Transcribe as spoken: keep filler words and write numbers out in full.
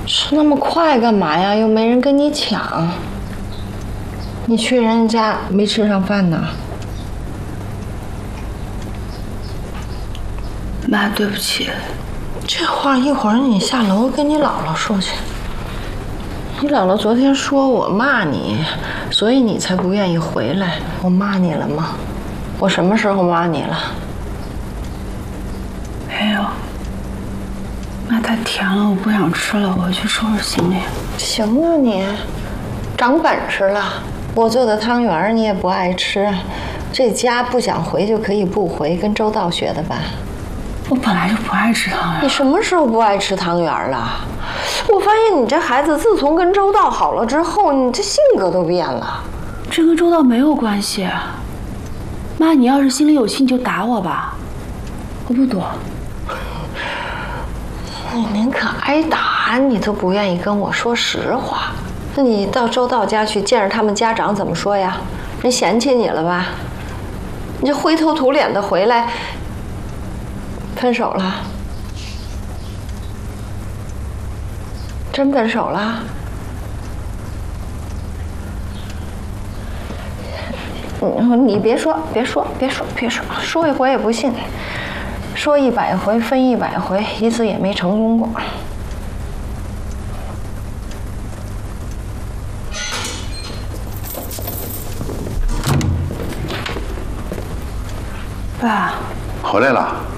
吃那么快干嘛呀？又没人跟你抢。你去人家没吃上饭呢？ 妈，对不起。 这话一会儿你下楼跟你姥姥说去。你姥姥昨天说我骂你，所以你才不愿意回来。我骂你了吗？我什么时候骂你了？ 没有。妈，太甜了，我不想吃了，我去收拾行李。 行啊你，长本事了。我做的汤圆你也不爱吃，这家不想回就可以不回，跟周道学的吧？ 我本来就不爱吃汤圆。 你什么时候不爱吃汤圆了？我发现你这孩子自从跟周道好了之后，你这性格都变了。 这跟周道没有关系。妈，你要是心里有气，你就打我吧，我不躲。 你宁可挨打，你都不愿意跟我说实话。那你到周道家去见着他们家长怎么说呀？人嫌弃你了吧？你这灰头土脸的回来，分手了？真分手了？你别说，别说，别说，别说，说一回也不信，说一百回分一百回，一次也没成功过。 爸， 回来了。